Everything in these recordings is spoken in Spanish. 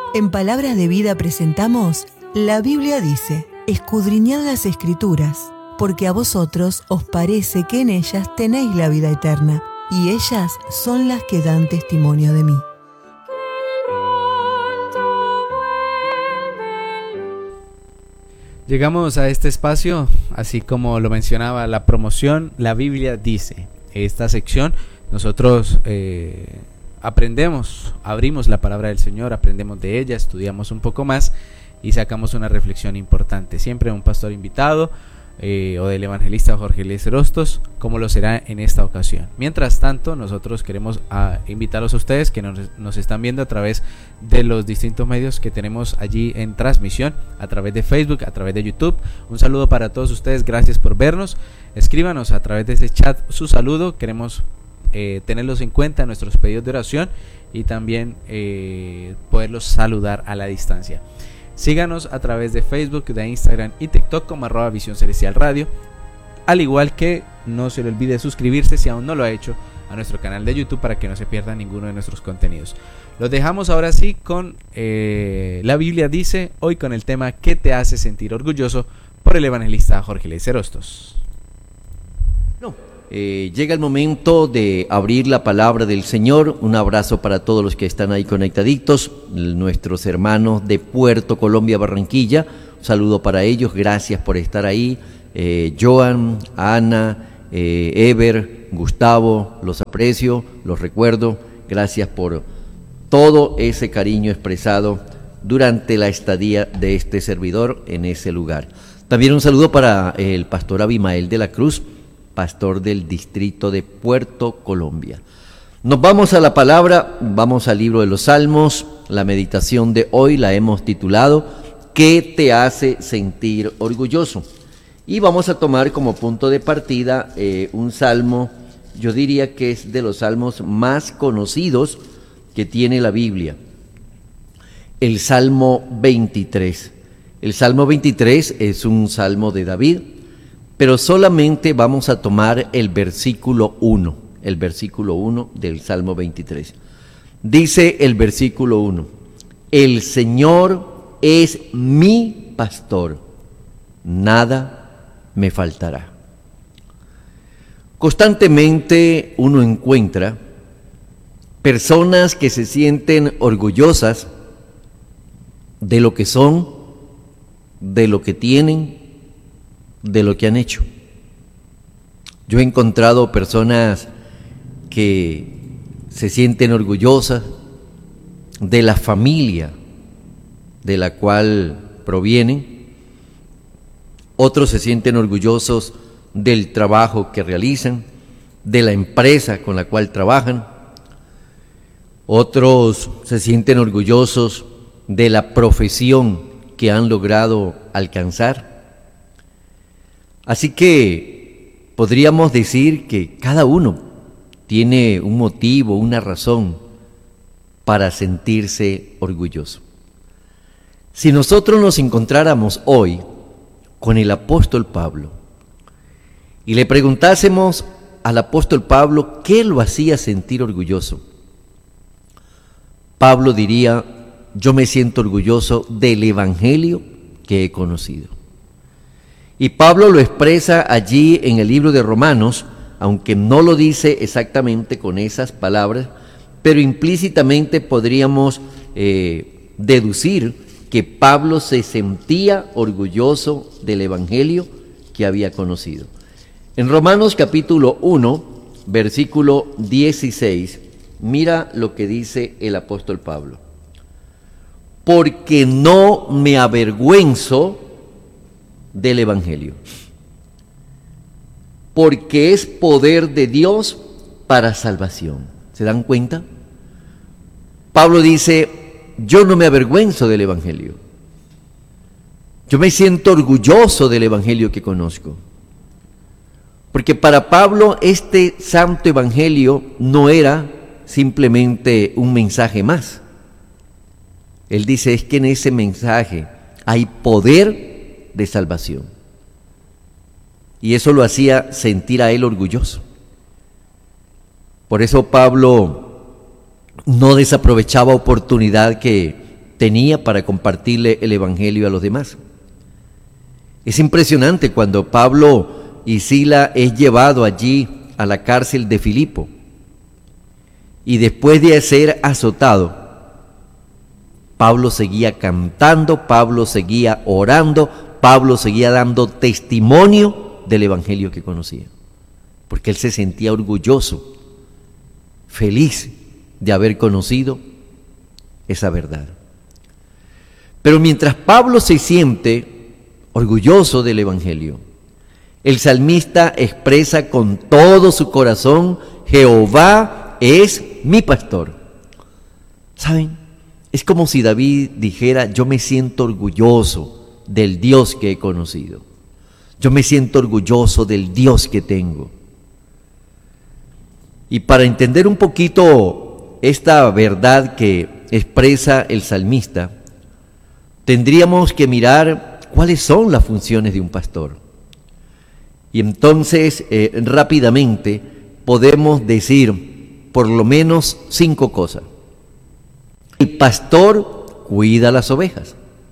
En Palabras de Vida presentamos La Biblia dice: escudriñad las Escrituras, porque a vosotros os parece que en ellas tenéis la vida eterna, y ellas son las que dan testimonio de mí. Llegamos a este espacio, así como lo mencionaba la promoción, La Biblia dice. Esta sección nosotros aprendemos, abrimos la palabra del Señor, aprendemos de ella, estudiamos un poco más y sacamos una reflexión importante. Siempre un pastor invitado o del evangelista Jorge Eliezer Hostos, como lo será en esta ocasión. Mientras tanto, nosotros queremos invitarlos a ustedes que nos están viendo a través de los distintos medios que tenemos allí en transmisión, a través de Facebook, a través de YouTube. Un saludo para todos ustedes, gracias por vernos. Escríbanos a través de este chat su saludo, queremos tenerlos en cuenta en nuestros pedidos de oración y también poderlos saludar a la distancia. Síganos a través de Facebook, de Instagram y TikTok como @Visión Celestial Radio. Al igual que no se le olvide suscribirse si aún no lo ha hecho a nuestro canal de YouTube para que no se pierda ninguno de nuestros contenidos. Los dejamos ahora sí con La Biblia dice, hoy con el tema ¿qué te hace sentir orgulloso? Por el evangelista Jorge Eliezer Hostos. Llega el momento de abrir la palabra del Señor. Un abrazo para todos los que están ahí conectaditos, nuestros hermanos de Puerto Colombia, Barranquilla. Un saludo para ellos, gracias por estar ahí. Joan, Ana, Ever, Gustavo, los aprecio, los recuerdo. Gracias por todo ese cariño expresado durante la estadía de este servidor en ese lugar. También un saludo para el pastor Abimael de la Cruz, pastor del distrito de Puerto Colombia. Nos vamos a la palabra, vamos al libro de los Salmos. La meditación de hoy la hemos titulado ¿qué te hace sentir orgulloso? Y vamos a tomar como punto de partida un salmo, yo diría que es de los salmos más conocidos que tiene la Biblia, el Salmo 23. El Salmo 23 es un salmo de David, pero solamente vamos a tomar el versículo 1 del Salmo 23. Dice el versículo 1, el Señor es mi pastor, nada me faltará. Constantemente uno encuentra personas que se sienten orgullosas de lo que son, de lo que tienen, de lo que han hecho. Yo he encontrado personas que se sienten orgullosas de la familia de la cual provienen. Otros se sienten orgullosos del trabajo que realizan, de la empresa con la cual trabajan. Otros se sienten orgullosos de la profesión que han logrado alcanzar. Así que podríamos decir que cada uno tiene un motivo, una razón para sentirse orgulloso. Si nosotros nos encontráramos hoy con el apóstol Pablo y le preguntásemos al apóstol Pablo qué lo hacía sentir orgulloso, Pablo diría: yo me siento orgulloso del evangelio que he conocido. Y Pablo lo expresa allí en el libro de Romanos, aunque no lo dice exactamente con esas palabras, pero implícitamente podríamos deducir que Pablo se sentía orgulloso del evangelio que había conocido. En Romanos capítulo 1, versículo 16, mira lo que dice el apóstol Pablo. Porque no me avergüenzo del evangelio, porque es poder de Dios para salvación. ¿Se dan cuenta? Pablo dice: yo no me avergüenzo del evangelio. Yo me siento orgulloso del evangelio que conozco. Porque para Pablo este santo evangelio no era simplemente un mensaje más. Él dice, es que en ese mensaje hay poder de salvación. Y eso lo hacía sentir a él orgulloso. Por eso Pablo no desaprovechaba oportunidad que tenía para compartirle el Evangelio a los demás. Es impresionante cuando Pablo y Sila es llevado allí a la cárcel de Filipo y después de ser azotado, Pablo seguía cantando, Pablo seguía orando, Pablo seguía dando testimonio del Evangelio que conocía, porque él se sentía orgulloso, feliz de haber conocido esa verdad. Pero mientras Pablo se siente orgulloso del Evangelio, el salmista expresa con todo su corazón: Jehová es mi pastor. ¿Saben? Es como si David dijera: yo me siento orgulloso del Dios que he conocido. Yo me siento orgulloso del Dios que tengo. Y para entender un poquito esta verdad que expresa el salmista, tendríamos que mirar cuáles son las funciones de un pastor. Y entonces, rápidamente, podemos decir por lo menos 5 cosas. El pastor cuida las ovejas.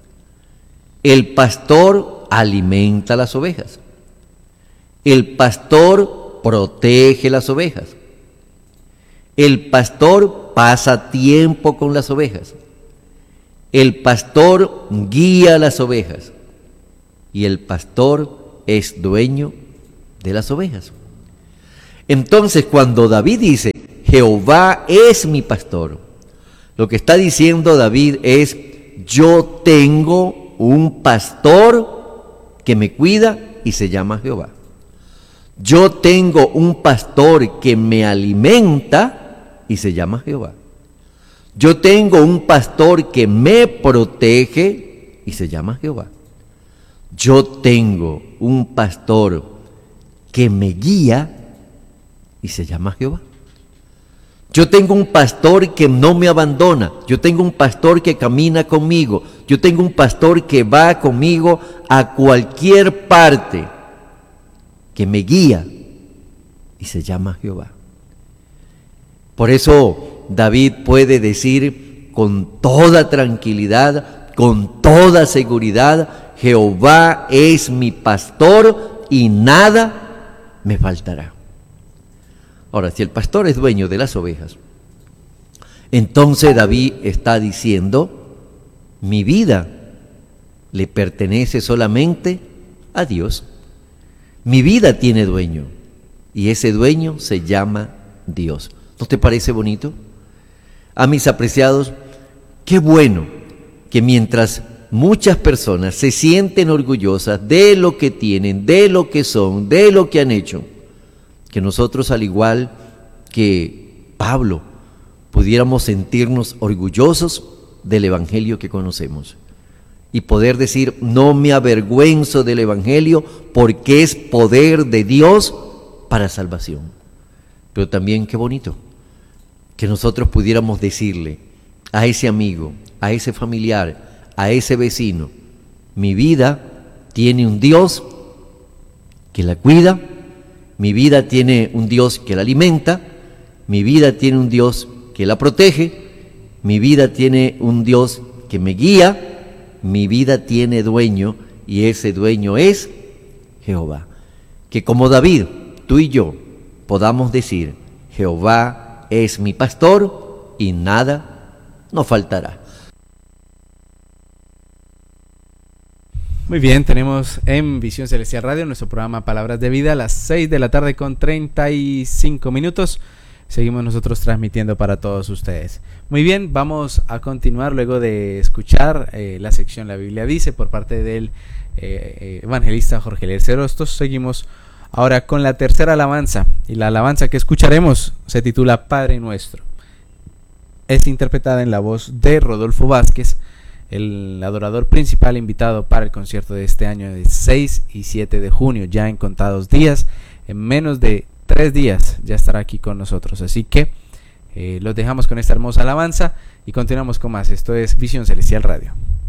El pastor alimenta las ovejas. El pastor protege las ovejas. El pastor pasa tiempo con las ovejas. El pastor guía las ovejas. Y el pastor es dueño de las ovejas. Entonces, cuando David dice: Jehová es mi pastor, lo que está diciendo David es: yo tengo un pastor que me cuida y se llama Jehová. Yo tengo un pastor que me alimenta y se llama Jehová. Yo tengo un pastor que me protege y se llama Jehová. Yo tengo un pastor que me guía y se llama Jehová. Yo tengo un pastor que no me abandona. Yo tengo un pastor que camina conmigo. Yo tengo un pastor que va conmigo a cualquier parte, que me guía y se llama Jehová. Por eso David puede decir con toda tranquilidad, con toda seguridad: Jehová es mi pastor y nada me faltará. Ahora, si el pastor es dueño de las ovejas, entonces David está diciendo: mi vida le pertenece solamente a Dios. Mi vida tiene dueño y ese dueño se llama Dios. ¿No te parece bonito? A mis apreciados, qué bueno que mientras muchas personas se sienten orgullosas de lo que tienen, de lo que son, de lo que han hecho, que nosotros, al igual que Pablo, pudiéramos sentirnos orgullosos del Evangelio que conocemos y poder decir: no me avergüenzo del Evangelio porque es poder de Dios para salvación. Pero también qué bonito que nosotros pudiéramos decirle a ese amigo, a ese familiar, a ese vecino: mi vida tiene un Dios que la cuida, mi vida tiene un Dios que la alimenta, mi vida tiene un Dios que la protege, mi vida tiene un Dios que me guía, mi vida tiene dueño y ese dueño es Jehová. Que como David, tú y yo podamos decir: Jehová es mi pastor y nada nos faltará. Muy bien, tenemos en Visión Celestial Radio nuestro programa Palabras de Vida a las 6 de la tarde con 35 minutos. Seguimos nosotros transmitiendo para todos ustedes. Muy bien, vamos a continuar luego de escuchar la sección La Biblia Dice por parte del evangelista Jorge Eliezer Hostos. Seguimos ahora con la tercera alabanza, y la alabanza que escucharemos se titula Padre Nuestro. Es interpretada en la voz de Rodolfo Vázquez, el adorador principal invitado para el concierto de este año de 6 y 7 de junio, ya en contados días. En menos de 3 días ya estará aquí con nosotros, así que los dejamos con esta hermosa alabanza y continuamos con más. Esto es Visión Celestial Radio.